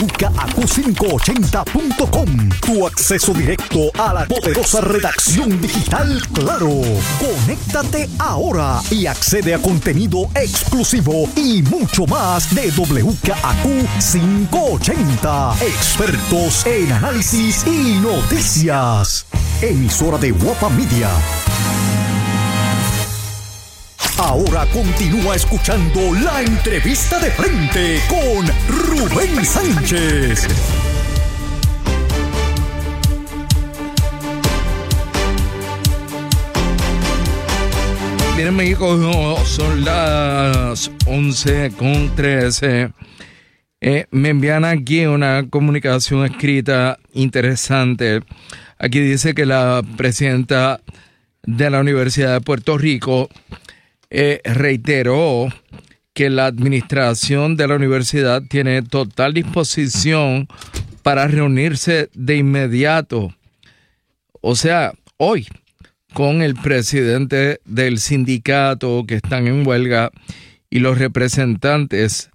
WKAQ580.com. Tu acceso directo a la poderosa redacción digital Claro. Conéctate ahora y accede a contenido exclusivo y mucho más de WKAQ 580. Expertos en análisis y noticias. Emisora de Guapa Media. Ahora continúa escuchando la entrevista de frente con Rubén Sánchez. Bien, amigos, son las 11:13. Me envían aquí una comunicación escrita interesante. Aquí dice que la presidenta de la Universidad de Puerto Rico reiteró que la administración de la universidad tiene total disposición para reunirse de inmediato, o sea, hoy, con el presidente del sindicato que están en huelga y los representantes.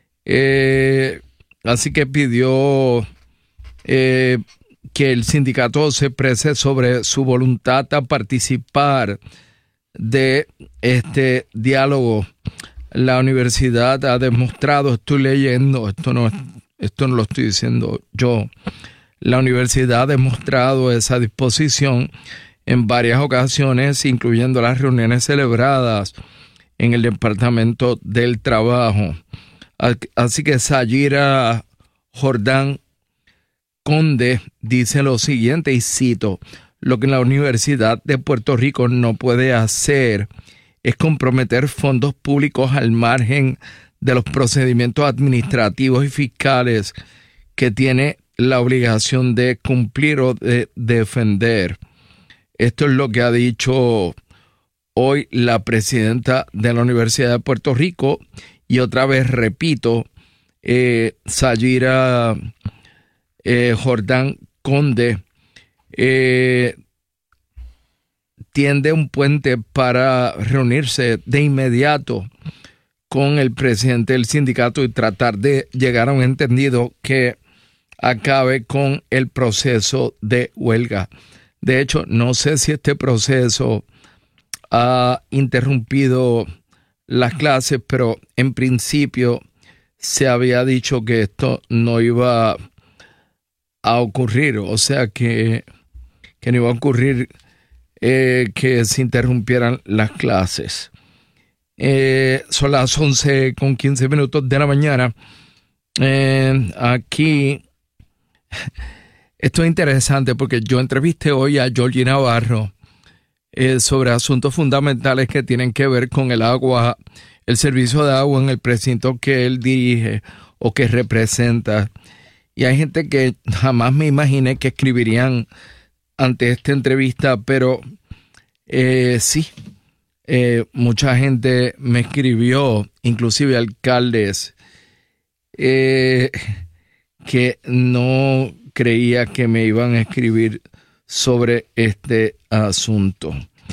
Así que pidió que el sindicato se exprese sobre su voluntad a participar de este diálogo. La universidad ha demostrado, estoy leyendo, esto no lo estoy diciendo yo, la universidad ha demostrado esa disposición en varias ocasiones, incluyendo las reuniones celebradas en el Departamento del Trabajo. Así que Sayira Jordán Conde dice lo siguiente, y cito: lo que la Universidad de Puerto Rico no puede hacer es comprometer fondos públicos al margen de los procedimientos administrativos y fiscales que tiene la obligación de cumplir o de defender. Esto es lo que ha dicho hoy la presidenta de la Universidad de Puerto Rico. Y otra vez repito, Sayira Jordán Conde tiende un puente para reunirse de inmediato con el presidente del sindicato y tratar de llegar a un entendido que acabe con el proceso de huelga. De hecho, no sé si este proceso ha interrumpido las clases, pero en principio se había dicho que esto no iba a ocurrir, o sea que no iba a ocurrir que se interrumpieran las clases. Son las 11:15 de la mañana. Aquí esto es interesante porque yo entrevisté hoy a Georgie Navarro sobre asuntos fundamentales que tienen que ver con el agua, el servicio de agua en el precinto que él dirige o que representa. Y hay gente que jamás me imaginé que escribirían ante esta entrevista, pero sí, mucha gente me escribió, inclusive alcaldes, que no creía que me iban a escribir sobre este asunto.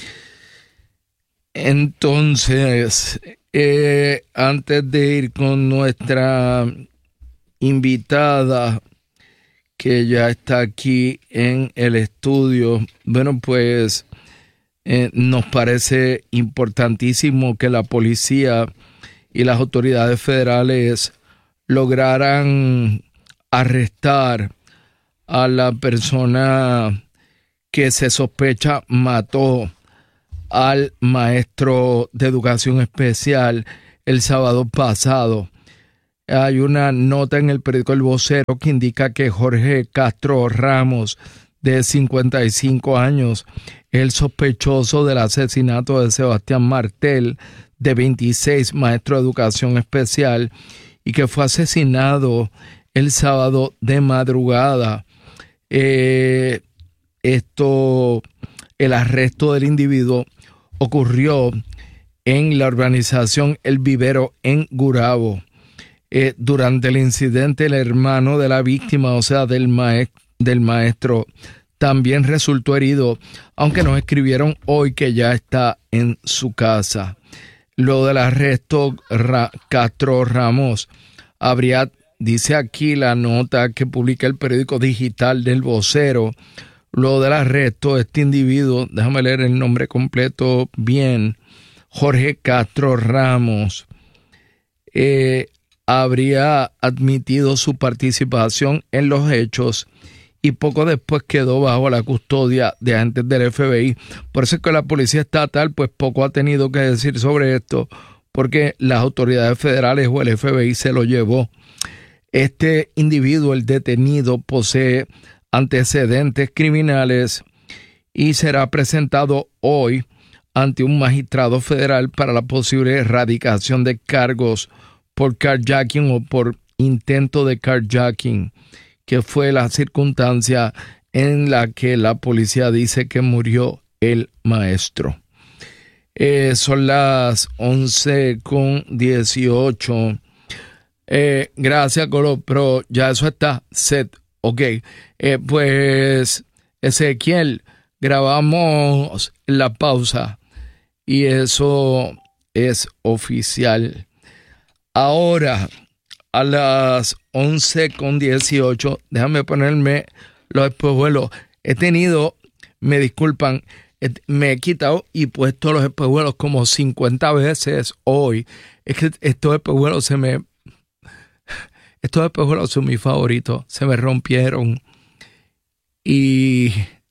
Entonces, antes de ir con nuestra invitada, que ya está aquí en el estudio, bueno, pues nos parece importantísimo que la policía y las autoridades federales lograran arrestar a la persona que se sospecha mató al maestro de educación especial el sábado pasado. Hay una nota en el periódico El Vocero que indica que Jorge Castro Ramos, de 55 años, es el sospechoso del asesinato de Sebastián Martel, de 26, maestro de educación especial, y que fue asesinado el sábado de madrugada. El arresto del individuo ocurrió en la urbanización El Vivero en Gurabo. Durante el incidente, el hermano de la víctima, o sea, del maestro, también resultó herido, aunque nos escribieron hoy que ya está en su casa. Luego del arresto, Castro Ramos habría, dice aquí la nota que publica el periódico digital del Vocero, luego del arresto, este individuo, déjame leer el nombre completo bien, Jorge Castro Ramos, habría admitido su participación en los hechos y poco después quedó bajo la custodia de agentes del FBI. Por eso es que la policía estatal pues poco ha tenido que decir sobre esto, porque las autoridades federales o el FBI se lo llevó. Este individuo, el detenido, posee antecedentes criminales y será presentado hoy ante un magistrado federal para la posible erradicación de cargos por carjacking o por intento de carjacking, que fue la circunstancia en la que la policía dice que murió el maestro. Son las 11:18. Gracias, Colo, pero ya eso está set. Ok, pues Ezequiel, grabamos la pausa y eso es oficial. Ahora, a las 11:18, déjame ponerme los espejuelos. Me disculpan, me he quitado y puesto los espejuelos como 50 veces hoy. Es que estos espejuelos son mis favoritos, se me rompieron y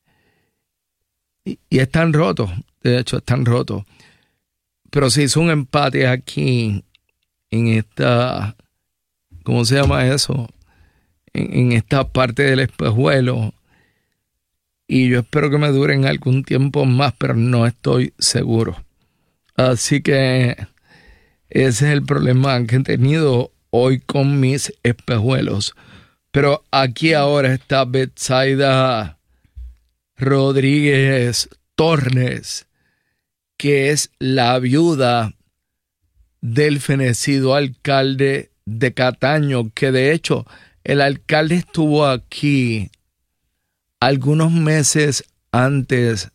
están rotos, de hecho están rotos. Pero se hizo un empate aquí en esta, ¿cómo se llama eso? En esta parte del espejuelo. Y yo espero que me duren algún tiempo más, pero no estoy seguro. Así que ese es el problema que he tenido hoy con mis espejuelos. Pero aquí ahora está Betsaida Rodríguez Torres, que es la viuda del fenecido alcalde de Cataño, que de hecho el alcalde estuvo aquí algunos meses antes.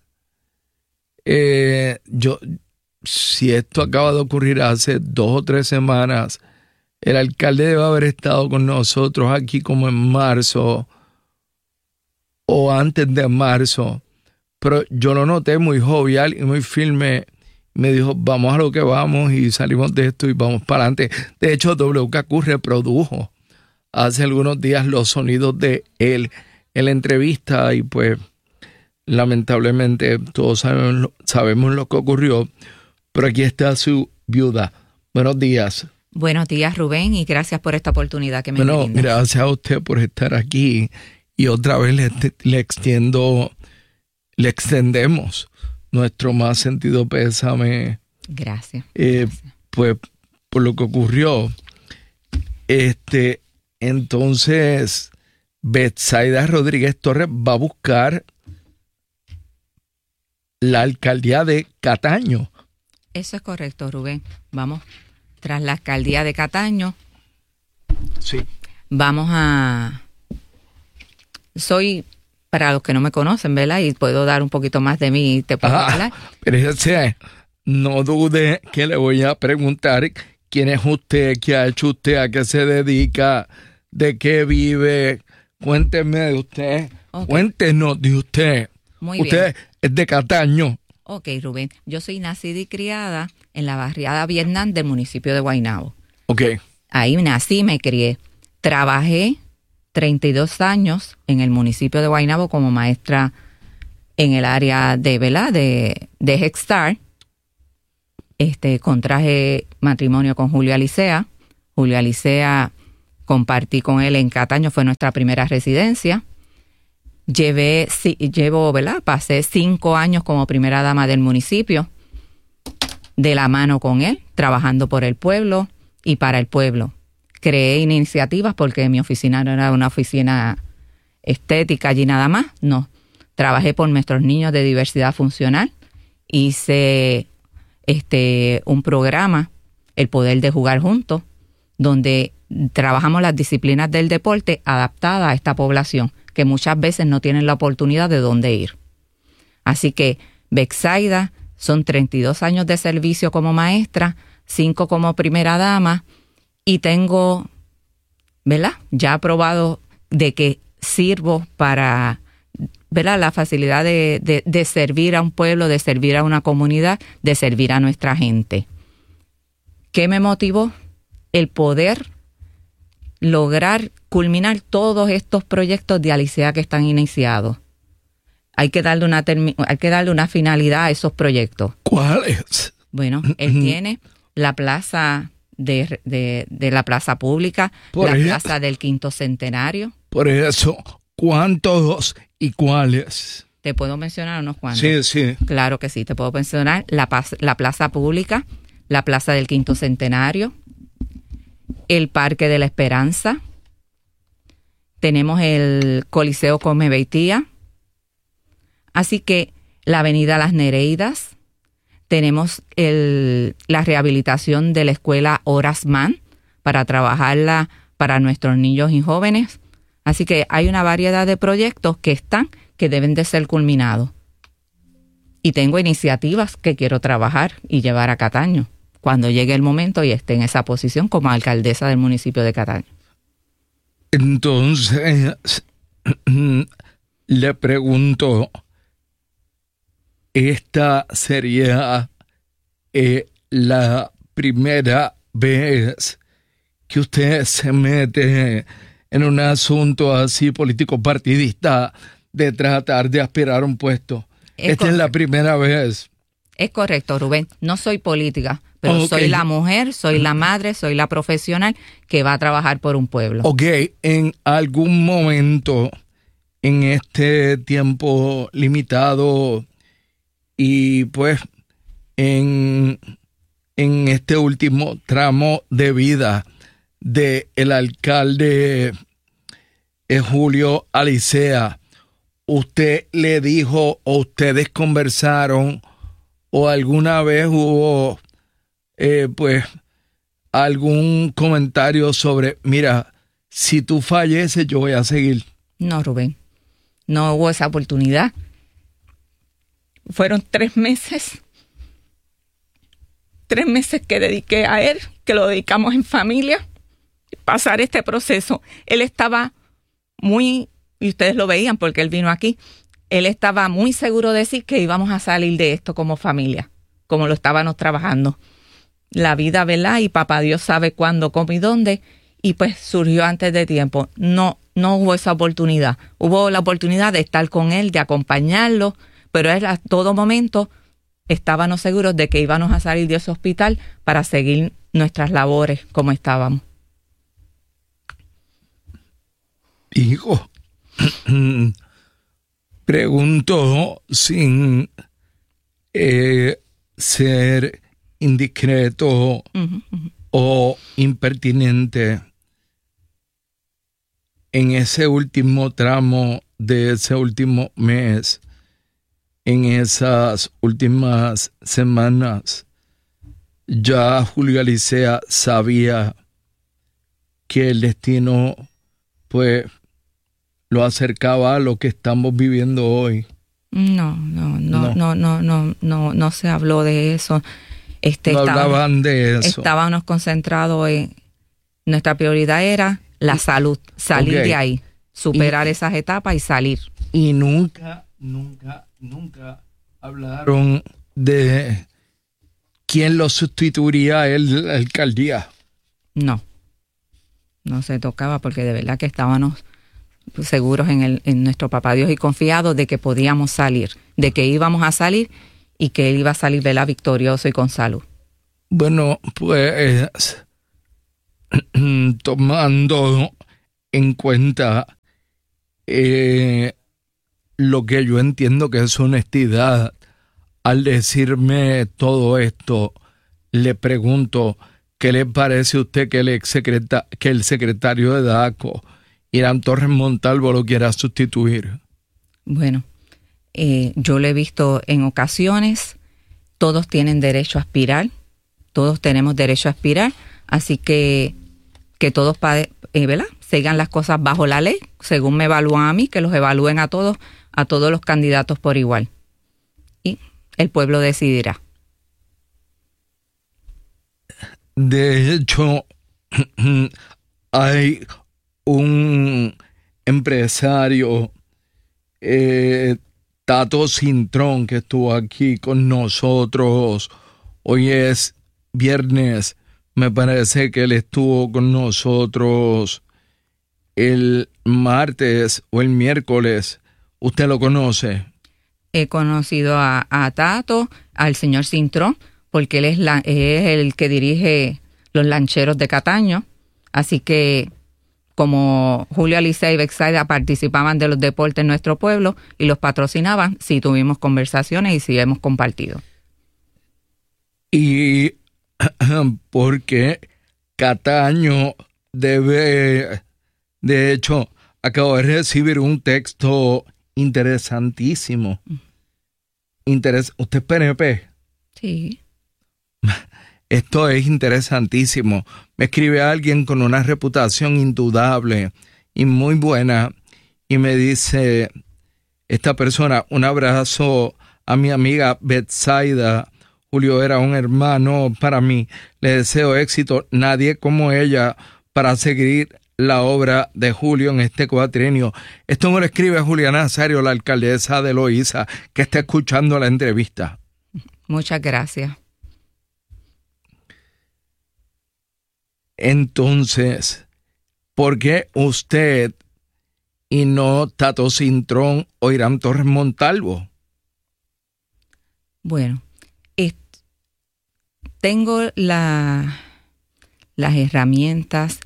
Si esto acaba de ocurrir hace 2 o 3 semanas, el alcalde debe haber estado con nosotros aquí como en marzo o antes de marzo, pero yo lo noté muy jovial y muy firme. Me dijo, vamos a lo que vamos, y salimos de esto y vamos para adelante. De hecho, WKQ reprodujo hace algunos días los sonidos de él en la entrevista y pues lamentablemente todos sabemos lo que ocurrió, pero aquí está su viuda. Buenos días. Buenos días, Rubén, y gracias por esta oportunidad que me brindas. Gracias a usted por estar aquí y otra vez le extendemos nuestro más sentido pésame. Gracias. Pues por lo que ocurrió. Entonces, Betsaida Rodríguez Torres va a buscar la alcaldía de Cataño. Eso es correcto, Rubén. Vamos tras la alcaldía de Cataño. Sí. Soy, para los que no me conocen, ¿verdad? Y puedo dar un poquito más de mí y te puedo hablar. Pero no dude que le voy a preguntar quién es usted, qué ha hecho usted, a qué se dedica, de qué vive. Cuénteme de usted. Okay. Cuéntenos de usted. Muy usted bien. Es de Cataño. Ok, Rubén. Yo soy nacida y criada en la barriada Vietnam del municipio de Guaynabo. Ok. Ahí nací y me crié. Trabajé 32 años en el municipio de Guaynabo como maestra en el área de, ¿verdad? de Head Start. Contraje matrimonio con Julio Alicea. Julio Alicea compartí con él en Cataño, fue nuestra primera residencia. Pasé 5 años como primera dama del municipio, de la mano con él, trabajando por el pueblo y para el pueblo. Creé iniciativas porque mi oficina no era una oficina estética allí nada más, no. Trabajé por nuestros niños de diversidad funcional, hice un programa, El Poder de Jugar Juntos, donde trabajamos las disciplinas del deporte adaptadas a esta población, que muchas veces no tienen la oportunidad de dónde ir. Así que Betsaida son 32 años de servicio como maestra, 5 como primera dama, y tengo, ¿verdad?, ya aprobado de que sirvo para, ¿verdad?, la facilidad de servir a un pueblo, de servir a una comunidad, de servir a nuestra gente. ¿Qué me motivó? El poder lograr culminar todos estos proyectos de Alicea que están iniciados. Hay que darle una finalidad a esos proyectos. ¿Cuáles? Bueno, él tiene la plaza de la plaza pública, plaza del Quinto Centenario. Por eso, ¿cuántos y cuáles? Te puedo mencionar unos cuantos. Sí. Claro que sí, te puedo mencionar la plaza pública, la plaza del Quinto Centenario, el Parque de la Esperanza, tenemos el Coliseo Come Beitía, así que la Avenida Las Nereidas, tenemos la rehabilitación de la escuela Horace Mann para trabajarla para nuestros niños y jóvenes, así que hay una variedad de proyectos que deben de ser culminados. Y tengo iniciativas que quiero trabajar y llevar a Cataño cuando llegue el momento y esté en esa posición como alcaldesa del municipio de Cataño. Entonces, le pregunto, ¿esta sería la primera vez que usted se mete en un asunto así político partidista de tratar de aspirar a un puesto? Esta es la primera vez. Es correcto, Rubén. No soy política, pero soy la mujer, soy la madre, soy la profesional que va a trabajar por un pueblo. Ok, en algún momento, en este tiempo limitado y pues en este último tramo de vida del alcalde Julio Alicea, ¿usted le dijo o ustedes conversaron o alguna vez hubo pues algún comentario sobre, mira, si tú falleces yo voy a seguir? No, Rubén, no hubo esa oportunidad. Fueron 3 meses que dediqué a él, que lo dedicamos en familia, pasar este proceso. Él estaba muy, y ustedes lo veían porque él vino aquí, él estaba muy seguro de sí que íbamos a salir de esto como familia, como lo estábamos trabajando. La vida, ¿verdad? Y papá Dios sabe cuándo, cómo y dónde, y pues surgió antes de tiempo. No hubo esa oportunidad. Hubo la oportunidad de estar con él, de acompañarlo, pero él a todo momento estábamos seguros de que íbamos a salir de ese hospital para seguir nuestras labores como estábamos. Hijo, Pregunto sin ser indiscreto o impertinente. En ese último tramo de ese último mes, en esas últimas semanas, ya Julio Alicea sabía que el destino, pues, lo acercaba a lo que estamos viviendo hoy. No se habló de eso. No hablaban de eso. Estábamos concentrados en... Nuestra prioridad era la salud, salir de ahí, superar esas etapas y salir. Y nunca hablaron de quién lo sustituiría en la alcaldía. No se tocaba porque de verdad que estábamos seguros en nuestro papá Dios y confiados de que podíamos salir, de que íbamos a salir y que él iba a salir, ¿verdad?, victorioso y con salud. Bueno, pues tomando en cuenta lo que yo entiendo que es honestidad, al decirme todo esto, le pregunto, ¿qué le parece a usted que el secretario de DACO, Irán Torres Montalvo, lo quiera sustituir? Bueno, yo lo he visto en ocasiones. Todos tienen derecho a aspirar, todos tenemos derecho a aspirar, así que todos, ¿verdad?, sigan las cosas bajo la ley, según me evalúan a mí, que los evalúen a todos los candidatos por igual. Y el pueblo decidirá. De hecho, hay un empresario, Tato Cintrón, que estuvo aquí con nosotros. Hoy es viernes, me parece que él estuvo con nosotros el martes o el miércoles. ¿Usted lo conoce? He conocido a Tato, al señor Cintrón, porque él es el que dirige los lancheros de Cataño. Así que, como Julio Alicea y Betsaida participaban de los deportes en nuestro pueblo y los patrocinaban, sí tuvimos conversaciones y sí hemos compartido. Y porque Cataño debe, de hecho, acabo de recibir un texto interesantísimo. ¿Usted es PNP? Sí. Esto es interesantísimo. Me escribe alguien con una reputación indudable y muy buena y me dice esta persona: un abrazo a mi amiga Betsaida. Julio era un hermano para mí. Le deseo éxito. Nadie como ella para seguir la obra de Julio en este cuatrienio. Esto me lo escribe Julia Nazario, la alcaldesa de Loíza, que está escuchando la entrevista. Muchas gracias. Entonces, ¿por qué usted y no Tato Cintrón o Irán Torres Montalvo? Bueno, tengo las herramientas.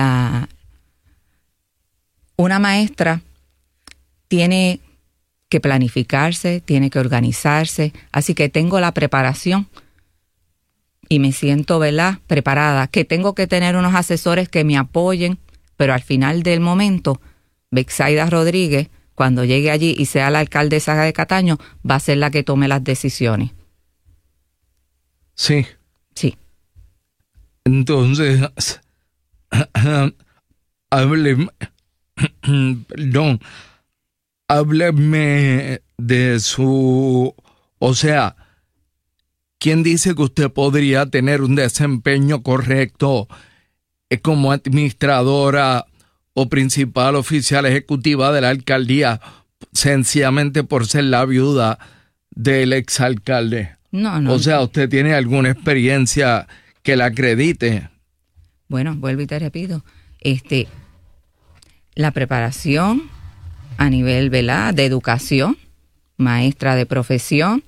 Una maestra tiene que planificarse, tiene que organizarse, así que tengo la preparación y me siento, ¿verdad?, preparada. Que tengo que tener unos asesores que me apoyen, pero al final del momento, Betsaida Rodríguez, cuando llegue allí y sea la alcaldesa de Cataño, va a ser la que tome las decisiones. Sí. Sí. Entonces, hábleme de su, o sea, ¿quién dice que usted podría tener un desempeño correcto como administradora o principal oficial ejecutiva de la alcaldía, sencillamente por ser la viuda del exalcalde? No. O sea, ¿usted tiene alguna experiencia que la acredite? Bueno, vuelvo y te repito, la preparación a nivel, ¿verdad?, de educación, maestra de profesión,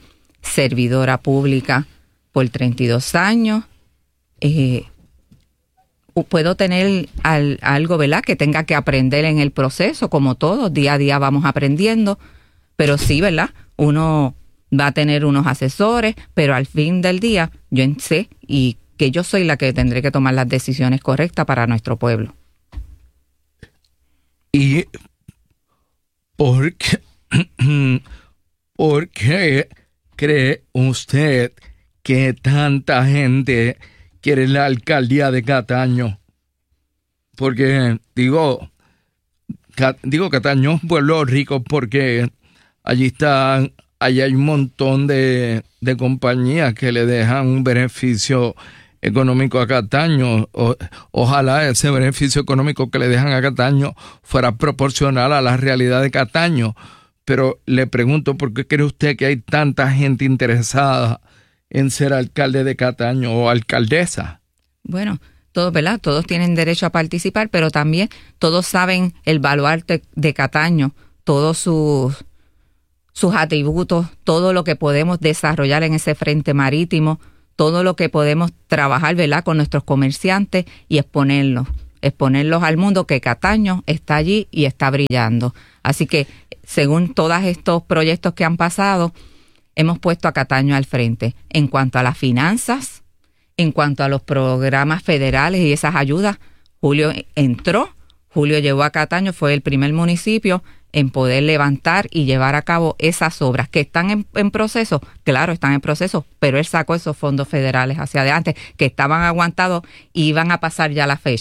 servidora pública por 32 años, puedo tener algo, ¿verdad?, que tenga que aprender en el proceso, como todos, día a día vamos aprendiendo, pero sí, ¿verdad?, uno va a tener unos asesores, pero al fin del día yo sé y que yo soy la que tendré que tomar las decisiones correctas para nuestro pueblo. ¿Y por qué cree usted que tanta gente quiere la alcaldía de Cataño? Porque digo Cataño es un pueblo rico porque allí hay un montón de compañías que le dejan un beneficio económico a Cataño. Ojalá ese beneficio económico que le dejan a Cataño fuera proporcional a la realidad de Cataño. Pero le pregunto, ¿por qué cree usted que hay tanta gente interesada en ser alcalde de Cataño o alcaldesa? Bueno, todos, ¿verdad? Todos tienen derecho a participar, pero también todos saben el baluarte de Cataño, todos sus atributos, todo lo que podemos desarrollar en ese frente marítimo, todo lo que podemos trabajar, ¿verdad?, con nuestros comerciantes y exponerlos al mundo, que Cataño está allí y está brillando. Así que, según todos estos proyectos que han pasado, hemos puesto a Cataño al frente. En cuanto a las finanzas, en cuanto a los programas federales y esas ayudas, Julio llevó a Cataño, fue el primer municipio en poder levantar y llevar a cabo esas obras que están en proceso. Claro, están en proceso, pero él sacó esos fondos federales hacia adelante que estaban aguantados y iban a pasar ya la fecha.